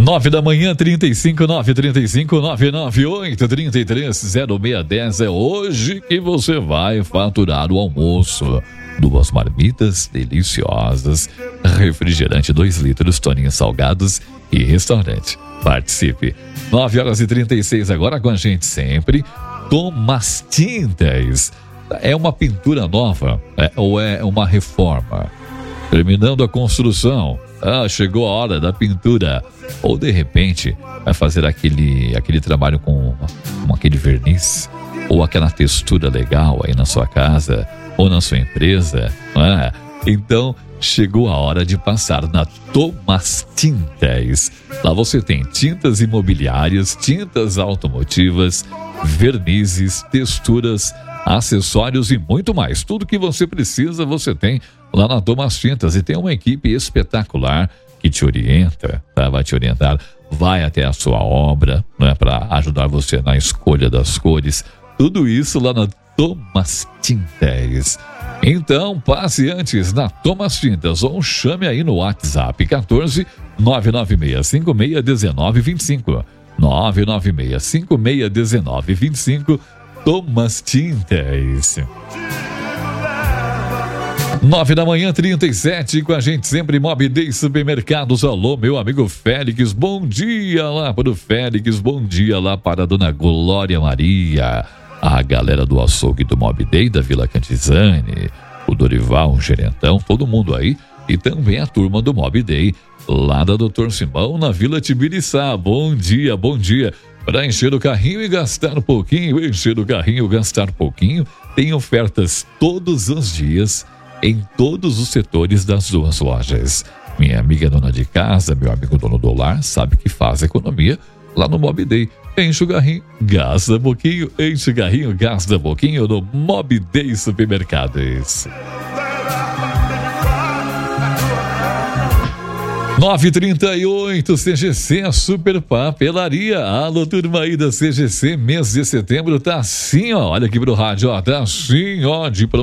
9 da manhã, 35, 998 330610. É hoje que você vai faturar o almoço. 2 marmitas deliciosas, refrigerante 2 litros, toninhos salgados e restaurante. Participe. 9h36 agora com a gente sempre. Thomas Tintas. É uma pintura nova, ou é uma reforma? Terminando a construção. Chegou a hora da pintura. Ou de repente vai fazer aquele trabalho com aquele verniz, ou aquela textura legal aí na sua casa ou na sua empresa, não é? Então chegou a hora de passar na Thomas Tintas. Lá você tem tintas imobiliárias, tintas automotivas, vernizes, texturas, acessórios e muito mais. Tudo que você precisa você tem lá na Thomas Tintas, e tem uma equipe espetacular que te orienta, tá? Vai te orientar, vai até a sua obra, né, para ajudar você na escolha das cores. Tudo isso lá na Thomas Tintas. Então, passe antes na Thomas Tintas ou chame aí no WhatsApp 14 996561925. 996561925. Thomas Tintas. 9 da manhã, 37, com a gente sempre, Mob Day Supermercados. Alô, meu amigo Félix, bom dia lá para o Félix, bom dia lá para a dona Glória Maria, a galera do açougue do Mob Day, da Vila Cantizane, o Dorival, o Gerentão, todo mundo aí, e também a turma do Mob Day, lá da Dr. Simão, na Vila Tibiriçá. Bom dia, bom dia. Para encher o carrinho e gastar pouquinho, tem ofertas todos os dias, em todos os setores das 2 lojas. Minha amiga dona de casa, meu amigo dono do lar, sabe que faz economia lá no Mob Day. Enche o carrinho, gasta pouquinho, enche o carrinho, gasta pouquinho no Mob Day Supermercados. 9h38, CGC Super Papelaria. Alô, turma aí da CGC, mês de setembro tá assim, ó. Olha aqui pro rádio, ó. Tá assim, ó, de